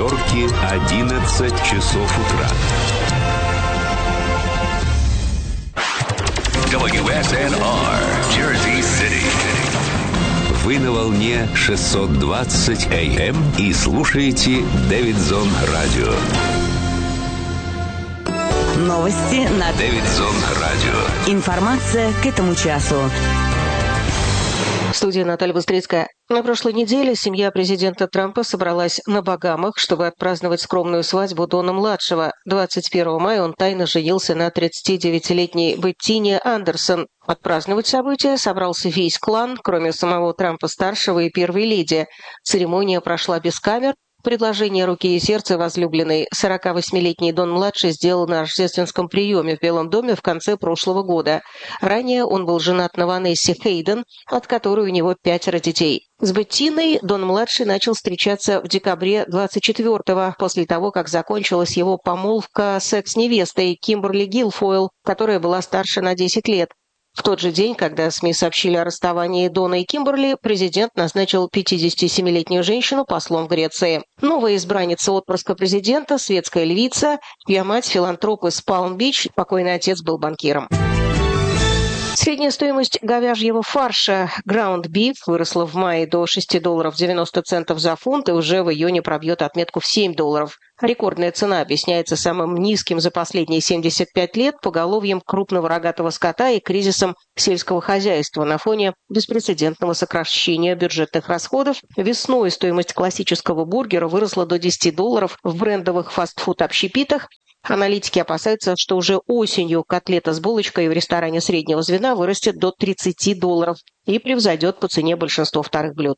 Нью-Йорке 11 часов утра. WSNR, Jersey City. Вы на волне 620 AM и слушаете Дэвидсон Радио. Новости на Дэвидсон Радио. Информация к этому часу. В студии Наталья Быстрицкая. На прошлой неделе семья президента Трампа собралась на Багамах, чтобы отпраздновать скромную свадьбу Дона-младшего. 21 мая он тайно женился на 39-летней Беттине Андерсон. Отпраздновать событие собрался весь клан, кроме самого Трампа-старшего и первой леди. Церемония прошла без камер. Предложение руки и сердца возлюбленной 48-летний Дон-младший сделал на рождественском приеме в Белом доме в конце прошлого года. Ранее он был женат на Ванессе Хейден, от которой у него 5 детей. С Беттиной Дон-младший начал встречаться в декабре 24-го, после того, как закончилась его помолвка с экс-невестой Кимберли Гилфойл, которая была старше на 10 лет. В тот же день, когда СМИ сообщили о расставании Дона и Кимберли, президент назначил 57-летнюю женщину послом в Греции. Новая избранница отпрыска президента, светская львица, чья мать филантроп из Палм-Бич, покойный отец был банкиром. Средняя стоимость говяжьего фарша ground beef выросла в мае до $6.90 за фунт и уже в июне пробьет отметку в $7. Рекордная цена объясняется самым низким за последние 75 лет поголовьем крупного рогатого скота и кризисом сельского хозяйства на фоне беспрецедентного сокращения бюджетных расходов. Весной стоимость классического бургера выросла до $10 в брендовых фастфуд-общепитах. Аналитики опасаются, что уже осенью котлета с булочкой в ресторане среднего звена вырастет до $30 и превзойдет по цене большинство вторых блюд.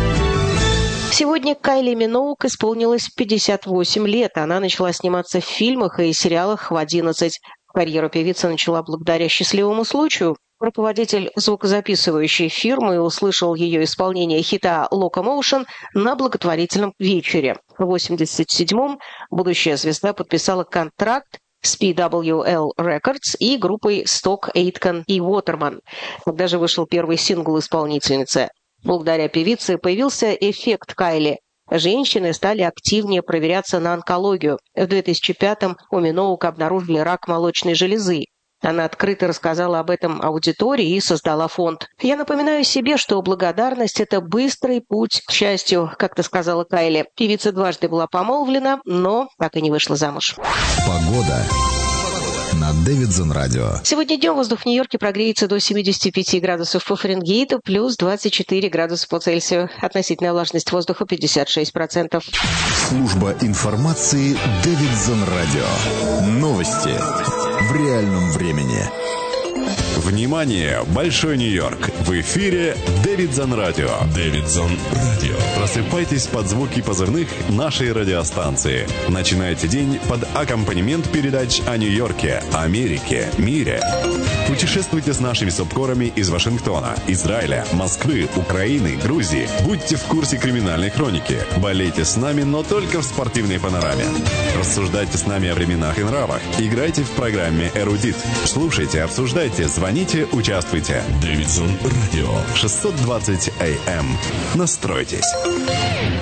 Сегодня Кайли Миноуг исполнилось 58 лет. Она начала сниматься в фильмах и сериалах в 11. Карьеру певицы начала благодаря счастливому случаю. Руководитель звукозаписывающей фирмы услышал ее исполнение хита «Locomotion» на благотворительном вечере. В 1987-м будущая звезда подписала контракт с PWL Records и группой Stock Aitken и Waterman. Когда же вышел первый сингл исполнительницы? Благодаря певице появился эффект Кайли. Женщины стали активнее проверяться на онкологию. В 2005-м у Миноуг обнаружили рак молочной железы. Она открыто рассказала об этом аудитории и создала фонд. «Я напоминаю себе, что благодарность – это быстрый путь к счастью», – как-то сказала Кайли. Певица дважды была помолвлена, но так и не вышла замуж. Погода на Дэвидсон Радио. Сегодня днем воздух в Нью-Йорке прогреется до 75 градусов по Фаренгейту, плюс 24 градуса по Цельсию. Относительная влажность воздуха 56%. Служба информации Дэвидсон Радио. Новости в реальном времени. Внимание! Большой Нью-Йорк! В эфире Дэвидсон Радио. Дэвидсон Радио. Просыпайтесь под звуки позывных нашей радиостанции. Начинайте день под аккомпанемент передач о Нью-Йорке, Америке, мире. Путешествуйте с нашими субкорами из Вашингтона, Израиля, Москвы, Украины, Грузии. Будьте в курсе криминальной хроники. Болейте с нами, но только в спортивной панораме. Рассуждайте с нами о временах и нравах. Играйте в программе «Эрудит». Слушайте, обсуждайте, звоните, участвуйте. Дэвидсон Радио. 620 AM. Настройтесь.